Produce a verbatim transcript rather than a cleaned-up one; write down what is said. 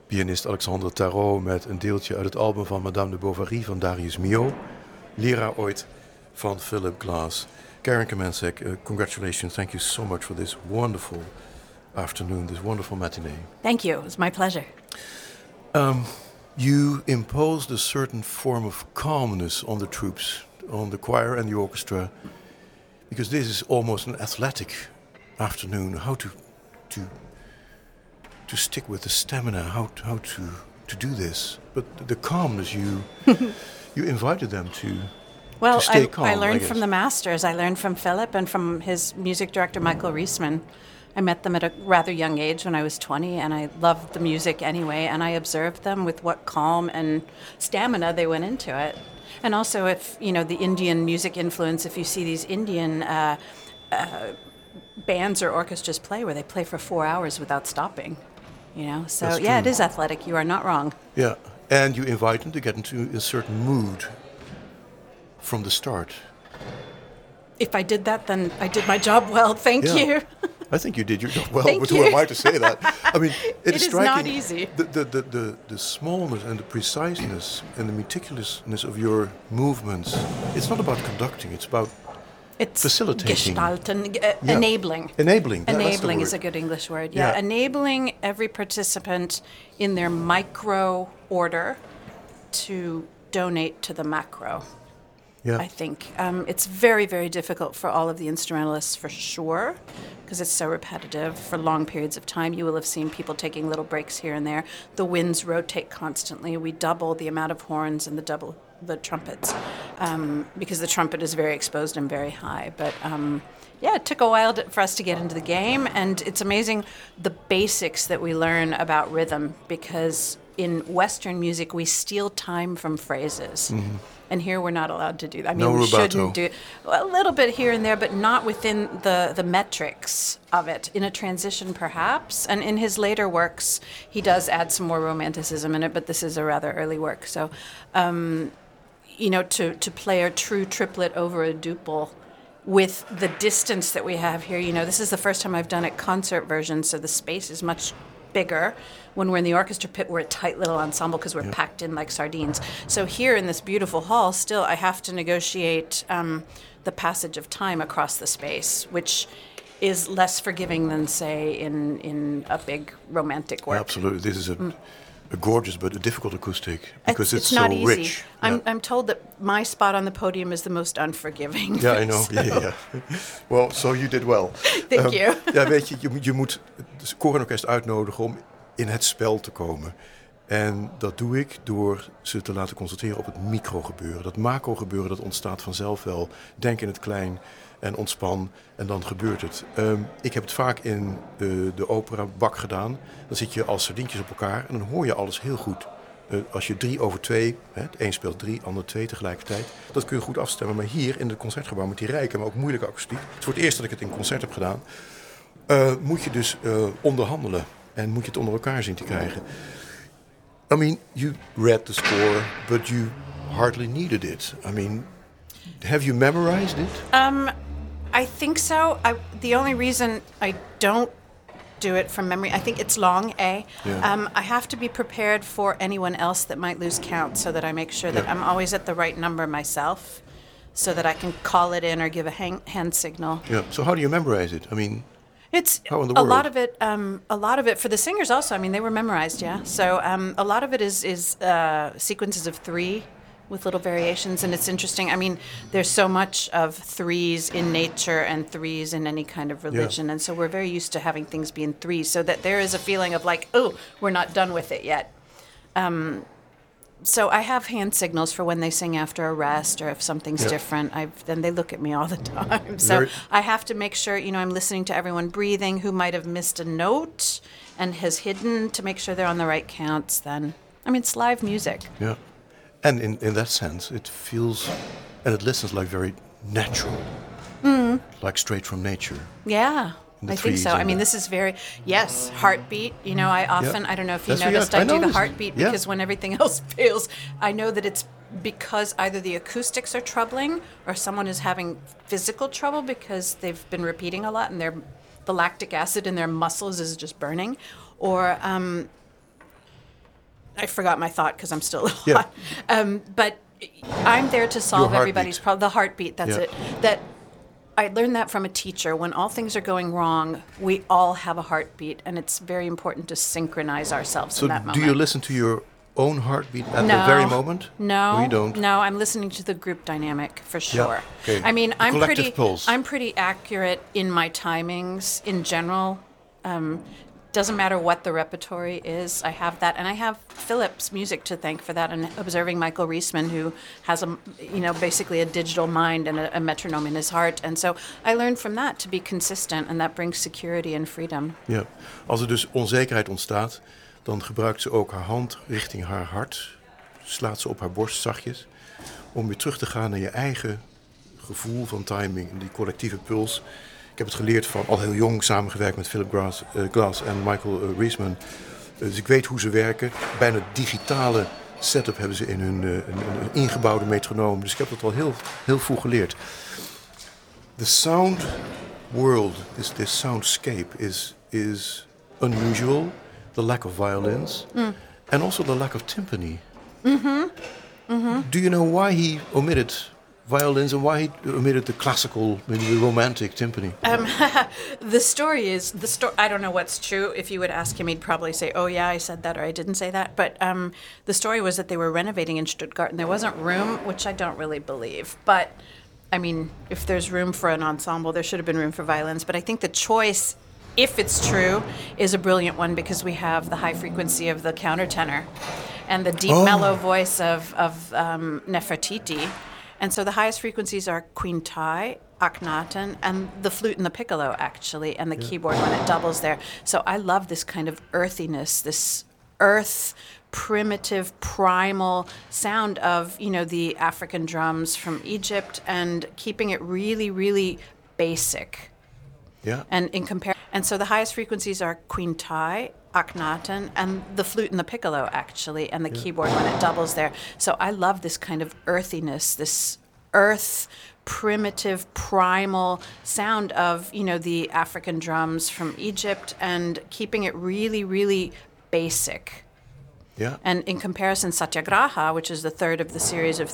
pianist Alexandre Tarot met een deeltje uit het album van Madame de Bovary van Darius Milhaud, leraar ooit van Philip Glass. Karen Kamencek, uh, congratulations. Thank you so much for this wonderful afternoon, this wonderful matinee. Thank you. It's my pleasure. Um, you imposed a certain form of calmness on the troops, on the choir and the orchestra, because this is almost an athletic afternoon. How to to to stick with the stamina, how to, how to to do this, but the calmness you you invited them to. Well, to stay I, calm, I learned I from the masters. I learned from Philip and from his music director, Michael Riesman. I met them at a rather young age when I was twenty, and I loved the music anyway, and I observed them with what calm and stamina they went into it. And also, if, you know, the Indian music influence, if you see these Indian uh, uh, bands or orchestras play where they play for four hours without stopping, you know. So, That's yeah, true. it is athletic. You are not wrong. Yeah, and you invite them to get into a certain mood from the start. If I did that, then I did my job well. Thank Yeah. you. I think you did your job well, Thank but you. who am I to say that? I mean, it, It is is striking. not easy. The, the, the, the, the smallness and the preciseness and the meticulousness of your movements. It's not about conducting, it's about It's facilitating. gestalten, uh, Yeah. enabling. Enabling. that- that's the Enabling is a word. good English word. Yeah. Yeah. Enabling every participant in their micro order to donate to the macro. Yeah. I think um, it's very, very difficult for all of the instrumentalists, for sure, because it's so repetitive for long periods of time. You will have seen people taking little breaks here and there. The winds rotate constantly. We double the amount of horns and the double the trumpets um, because the trumpet is very exposed and very high. But um, yeah, it took a while to, for us to get into the game, and it's amazing the basics that we learn about rhythm, because in Western music we steal time from phrases. Mm-hmm. And here we're not allowed to do that. I mean, No we rubato. shouldn't do a little bit here and there, but not within the, the metrics of it. In a transition, perhaps. And in his later works, he does add some more romanticism in it, but this is a rather early work. So, um, you know, to, to play a true triplet over a duple with the distance that we have here, you know, this is the first time I've done it concert version, so the space is much bigger. When we're in the orchestra pit, we're a tight little ensemble because we're yeah. packed in like sardines. So here in this beautiful hall, still I have to negotiate um, the passage of time across the space, which is less forgiving than, say, in, in a big romantic work. Yeah, absolutely. This is a, mm. a gorgeous but a difficult acoustic because it's, it's, it's not so easy. rich. I'm, yeah. I'm told that my spot on the podium is the most unforgiving. Ja, I know. So. Yeah, yeah, yeah. Well, so you did well. Thank um, you. Ja, weet je, je, je moet het koor en orkest uitnodigen om in het spel te komen. En dat doe ik door ze te laten concentreren op het microgebeuren. Dat macrogebeuren, dat ontstaat vanzelf wel. Denk in het klein en ontspan en dan gebeurt het. Um, ik heb het vaak in de, de opera bak gedaan. Dan zit je als sardientjes op elkaar en dan hoor je alles heel goed. Uh, als je drie over twee, hè, het een speelt drie, ander twee tegelijkertijd. Dat kun je goed afstemmen. Maar hier in het concertgebouw met die rijke, maar ook moeilijke akoestiek. Het is voor het eerst dat ik het in concert heb gedaan. Uh, moet je dus uh, onderhandelen. En moet je het onder elkaar zien te krijgen. I mean, you read the score, but you hardly needed it. I mean, have you memorized it? Um, I think so. I, the only reason I don't do it from memory, I think it's long, A. Yeah. Um, I have to be prepared for anyone else that might lose count so that I make sure that Yeah. I'm always at the right number myself so that I can call it in or give a hang, hand signal. Yeah. So how do you memorize it? I mean... It's How in the a world? lot of it. Um, a lot of it for the singers also. I mean, they were memorized, yeah. So um, a lot of it is is uh, sequences of three with little variations, and it's interesting. I mean, there's so much of threes in nature and threes in any kind of religion, Yeah. and so we're very used to having things be in threes, so that there is a feeling of like, oh, we're not done with it yet. Um, So I have hand signals for when they sing after a rest or if something's Yeah. different. I've, then they look at me all the time. So Very- I have to make sure, you know, I'm listening to everyone breathing who might have missed a note and has hidden to make sure they're on the right counts then. I mean, it's live music. Yeah. And in, in that sense, it feels and it listens like very natural. Mm. Like straight from nature. Yeah. The I think threes so. I and mean, the- this is very, yes, heartbeat. You know, I often, I don't know if you That's what- noticed, yeah, I, I do the noticed. heartbeat Yeah. because when everything else fails, I know that it's because either the acoustics are troubling or someone is having physical trouble because they've been repeating a lot and their the lactic acid in their muscles is just burning. Or um, I forgot my thought because I'm still a Yeah. lot. Um, but I'm there to solve Your everybody's heartbeat. problem. The heartbeat, that's Yeah. it. That I learned that from a teacher. When all things are going wrong, we all have a heartbeat, and it's very important to synchronize ourselves So in that do moment. you listen to your own heartbeat at no, the very moment? No, No, you don't. No, I'm listening to the group dynamic for sure. okay. I mean, The I'm collective pretty, pulse. I'm pretty accurate in my timings in general. Um, doesn't matter what the repertory is, I have that, and I have Philip's music to thank for that, and observing Michael Reisman, who has a, you know, basically a digital mind and a, a metronome in his heart, and so I learned from that to be consistent, and that brings security and freedom. Ja. Als er dus onzekerheid ontstaat, dan gebruikt ze ook haar hand richting haar hart. Slaat ze op haar borst zachtjes. Om weer terug te gaan naar je eigen gevoel van timing en die collectieve puls. Ik heb het geleerd van al heel jong samengewerkt met Philip Glass, uh, Glass en Michael uh, Reisman. Uh, dus ik weet hoe ze werken. Bijna digitale setup hebben ze in hun uh, een, een ingebouwde metronoom. Dus ik heb dat al heel, heel vroeg geleerd. The sound world, this, this soundscape is, is unusual. The lack of violins. Mm. And also the lack of timpani. Mm-hmm. Mm-hmm. Do you know why he omitted violins and why he omitted the classical, maybe the romantic timpani? Um, the story is the story. I don't know what's true. If you would ask him, he'd probably say, "Oh yeah, I said that," or "I didn't say that." But um, the story was that they were renovating in Stuttgart, and there wasn't room, which I don't really believe. But I mean, if there's room for an ensemble, there should have been room for violins. But I think the choice, if it's true, is a brilliant one because we have the high frequency of the countertenor and the deep Oh. mellow voice of of um, Nefertiti. And so the highest frequencies are quintai, akhenaten, and the flute and the piccolo, actually, and the yeah. keyboard when it doubles there. So I love this kind of earthiness, this earth, primitive, primal sound of, you know, the African drums from Egypt and keeping it really, really basic. Yeah. And in compare, and so the highest frequencies are quintai, akhenaten, and the flute and the piccolo, actually, and the yeah. keyboard when it doubles there. So I love this kind of earthiness, this earth, primitive, primal sound of, you know, the African drums from Egypt and keeping it really, really basic. Yeah. And in comparison, Satyagraha, which is the third of the series of